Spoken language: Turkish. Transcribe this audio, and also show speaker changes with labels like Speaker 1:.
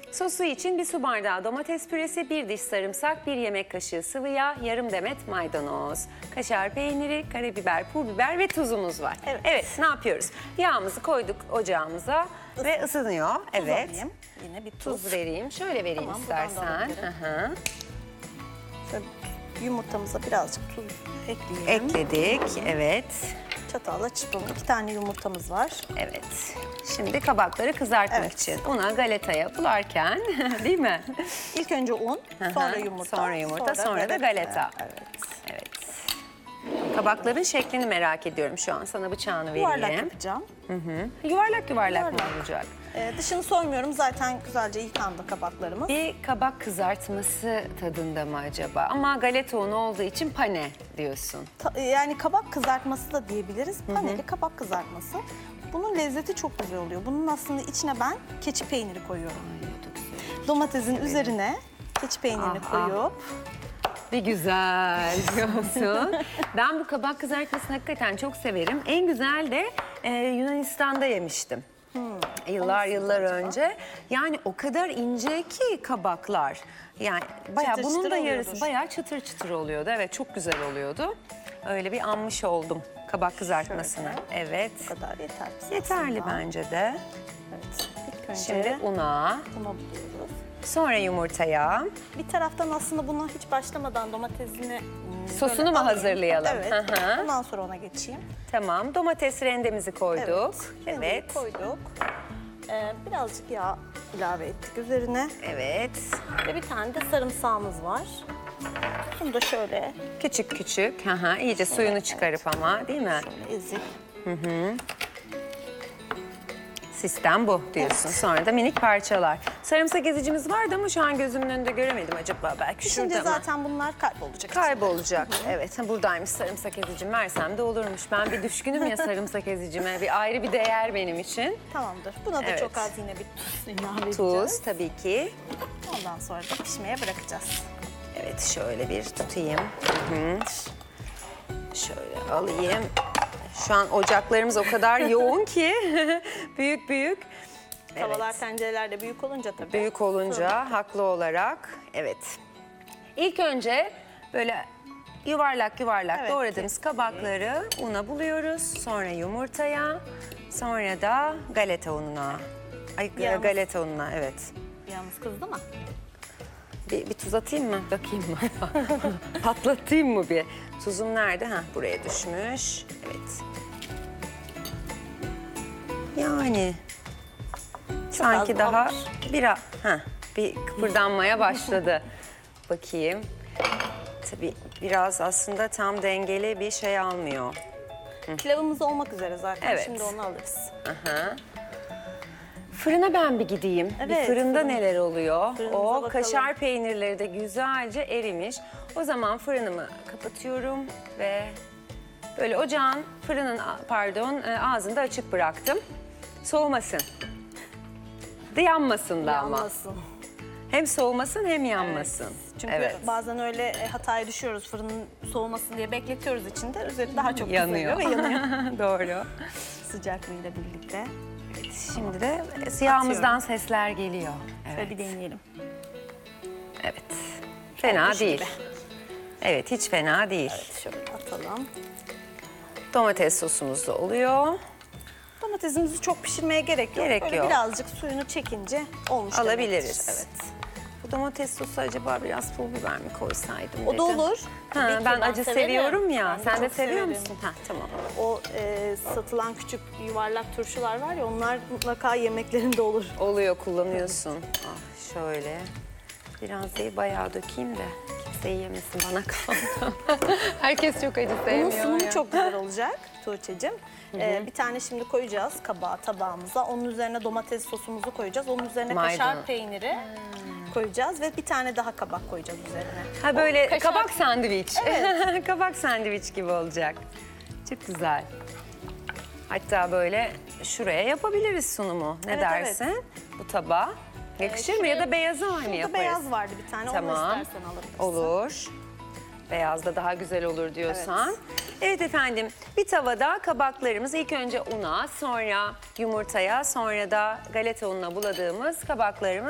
Speaker 1: Sosu için 1 su bardağı domates püresi, 1 diş sarımsak, 1 yemek kaşığı sıvı yağ, yarım demet maydanoz, kaşar peyniri, karabiber, pul biber ve tuzumuz var. Evet, ne yapıyoruz? Yağımızı koyduk ocağımıza ve ısınıyor. Evet.
Speaker 2: Alayım. Yine bir
Speaker 1: Tuz vereyim. Şöyle vereyim
Speaker 2: Tamam, buradan da
Speaker 1: istersen.
Speaker 2: alabilirim.
Speaker 1: Hı.
Speaker 2: Şöyle yumurtamıza birazcık tuz ekleyelim.
Speaker 1: Ekledik. Evet.
Speaker 2: Çatalla çırpalım. 2 tane yumurtamız var.
Speaker 1: Evet. Şimdi kabakları kızartmak
Speaker 2: Evet.
Speaker 1: için una galeta bularken değil mi?
Speaker 2: İlk önce un, sonra yumurta.
Speaker 1: sonra da galeta.
Speaker 2: Evet.
Speaker 1: Evet. Kabakların şeklini merak ediyorum şu an. Sana bıçağını
Speaker 2: Yuvarlak
Speaker 1: vereyim.
Speaker 2: yapacağım.
Speaker 1: Yuvarlak mı
Speaker 2: Yuvarlak.
Speaker 1: olacak?
Speaker 2: Dışını soymuyorum. Zaten güzelce yıkandı kabaklarımız.
Speaker 1: Bir kabak kızartması tadında mı acaba? Ama galeta unu olduğu için pane diyorsun.
Speaker 2: Yani kabak kızartması da diyebiliriz. Paneli kabak kızartması. Bunun lezzeti çok güzel oluyor. Bunun aslında içine ben keçi peyniri koyuyorum. Domatesin üzerine keçi peynirini koyup
Speaker 1: Bir güzel diyorsun. Ben bu kabak kızartmasını hakikaten çok severim. En güzel de Yunanistan'da yemiştim. Yıllar önce. Yani o kadar ince ki kabaklar. Yani bayağı
Speaker 2: Çıtır
Speaker 1: bunun
Speaker 2: çıtır
Speaker 1: da yarısı
Speaker 2: oluyordur.
Speaker 1: bayağı çıtır çıtır oluyordu. Evet, çok güzel oluyordu. Öyle bir anmış oldum kabak kızartmasını. Evet.
Speaker 2: bu kadar yeter.
Speaker 1: Yeterli
Speaker 2: aslında.
Speaker 1: bence de.
Speaker 2: Evet. İlk önce
Speaker 1: Şimdi una,
Speaker 2: bunu buluyoruz.
Speaker 1: sonra yumurtaya.
Speaker 2: Bir taraftan aslında buna hiç başlamadan domatesini
Speaker 1: Sosunu
Speaker 2: böyle
Speaker 1: mu
Speaker 2: alayım.
Speaker 1: hazırlayalım?
Speaker 2: Evet.
Speaker 1: Hı hı.
Speaker 2: Ondan sonra ona geçeyim.
Speaker 1: Tamam, domates rendemizi koyduk.
Speaker 2: Şimdi
Speaker 1: Evet.
Speaker 2: koyduk. Birazcık yağ ilave ettik üzerine.
Speaker 1: Evet.
Speaker 2: Ve bir tane de sarımsağımız var. Bunu da şöyle
Speaker 1: Küçük küçük. Hı hı, iyice suyunu çıkarıp ama değil mi?
Speaker 2: ezip
Speaker 1: Sistem bu diyorsun. Sonra da minik parçalar. Sarımsak ezicimiz vardı ama şu an gözümün önünde göremedim acaba. Belki
Speaker 2: pişince
Speaker 1: şurada mı?
Speaker 2: zaten bunlar kaybolacak.
Speaker 1: Kaybolacak. Evet, buradaymış sarımsak ezicim. Versem de olurmuş. Ben bir düşkünüm ya sarımsak ezicime. Bir ayrı bir değer benim için.
Speaker 2: Tamamdır. Buna da
Speaker 1: Evet.
Speaker 2: çok az yine bir tuz ilave edeceğiz.
Speaker 1: Tuz tabii ki.
Speaker 2: Ondan sonra da pişmeye bırakacağız.
Speaker 1: Evet, şöyle bir tutayım. Hı. Şöyle alayım. Şu an ocaklarımız o kadar yoğun ki büyük büyük.
Speaker 2: Tavalar, tencereler de büyük olunca tabii.
Speaker 1: Büyük olunca haklı olarak. Evet. İlk önce böyle yuvarlak
Speaker 2: Evet,
Speaker 1: doğradığımız kabakları una buluyoruz. Sonra yumurtaya, sonra da galeta ununa. Ay,
Speaker 2: Yalnız-
Speaker 1: galeta ununa, evet.
Speaker 2: Yalnız kızdı mı?
Speaker 1: Bir tuz atayım mı? Bakayım mı? Patlatayım mı bir? Tuzum nerede? Ha, buraya düşmüş. Evet. Yani sanki
Speaker 2: az
Speaker 1: daha
Speaker 2: olmuş.
Speaker 1: bir kıpırdanmaya başladı. Bakayım. Tabii biraz aslında tam dengeli bir şey almıyor.
Speaker 2: Pilavımız olmak üzere zaten.
Speaker 1: Evet.
Speaker 2: Şimdi onu alırız.
Speaker 1: Aha. Fırına ben bir gideyim. Bir
Speaker 2: Evet,
Speaker 1: fırında
Speaker 2: fırın.
Speaker 1: neler oluyor?
Speaker 2: Fırınımıza
Speaker 1: O
Speaker 2: bakalım.
Speaker 1: kaşar peynirleri de güzelce erimiş. O zaman fırınımı kapatıyorum ve böyle ocağın, ağzını da açık bıraktım. Soğumasın. Yanmasın da ama.
Speaker 2: Yanmasın.
Speaker 1: Hem soğumasın hem yanmasın.
Speaker 2: Çünkü
Speaker 1: Evet.
Speaker 2: bazen öyle hataya düşüyoruz. Fırının soğumasın diye bekletiyoruz içinde. Üzeri daha çok
Speaker 1: Yanıyor.
Speaker 2: kızarıyor ve yanıyor.
Speaker 1: Doğru.
Speaker 2: Sıcaklığıyla birlikte.
Speaker 1: Şimdi de yağımızdan sesler geliyor.
Speaker 2: Şöyle
Speaker 1: Evet.
Speaker 2: bir deneyelim.
Speaker 1: Evet. Fena
Speaker 2: Olmuş
Speaker 1: değil.
Speaker 2: gibi.
Speaker 1: Evet, hiç fena değil.
Speaker 2: Şöyle atalım.
Speaker 1: Domates sosumuz da oluyor.
Speaker 2: Domatesimizi çok pişirmeye gerek yok.
Speaker 1: Gerek
Speaker 2: Böyle
Speaker 1: yok.
Speaker 2: birazcık suyunu çekince olmuş
Speaker 1: Alabiliriz.
Speaker 2: demektir. Evet.
Speaker 1: Bu domates sosu acaba biraz pul biber mi koysaydım
Speaker 2: O da
Speaker 1: dedim.
Speaker 2: olur. Tabii
Speaker 1: Ha,
Speaker 2: ki,
Speaker 1: ben acı
Speaker 2: severim.
Speaker 1: seviyorum ya.
Speaker 2: Ben
Speaker 1: Sen de
Speaker 2: çok
Speaker 1: seviyor
Speaker 2: severim.
Speaker 1: musun? Ha, tamam.
Speaker 2: O satılan küçük yuvarlak turşular var ya, onlar mutlaka yemeklerinde olur.
Speaker 1: Oluyor, kullanıyorsun. Ah, şöyle. Biraz değil, bayağı dökeyim de kimse yemesin, bana kaldı. Herkes çok acı
Speaker 2: Bunun
Speaker 1: sevmiyor
Speaker 2: sunumu
Speaker 1: ya.
Speaker 2: çok güzel olacak Tuğçe'cim. Bir tane şimdi koyacağız tabağımıza. Onun üzerine domates sosumuzu koyacağız. Onun üzerine
Speaker 1: Maydanoz.
Speaker 2: kaşar peyniri koyacağız ve bir tane daha kabak koyacağız üzerine.
Speaker 1: Ha, böyle
Speaker 2: kaşar-
Speaker 1: kabak sandviç. Kabak sandviç gibi olacak. Çok güzel. Hatta böyle şuraya yapabiliriz sunumu. Ne
Speaker 2: Evet,
Speaker 1: dersin? Bu tabağa. Yakışır mı? Ya da beyazı aynı
Speaker 2: Burada
Speaker 1: yaparız.
Speaker 2: beyaz vardı bir tane. Onu
Speaker 1: Tamam.
Speaker 2: istersen alabilirsin.
Speaker 1: Olur. Beyaz da daha güzel olur diyorsan. Evet efendim, bir tavada kabaklarımızı ilk önce una, sonra yumurtaya, sonra da galeta ununa buladığımız kabaklarımız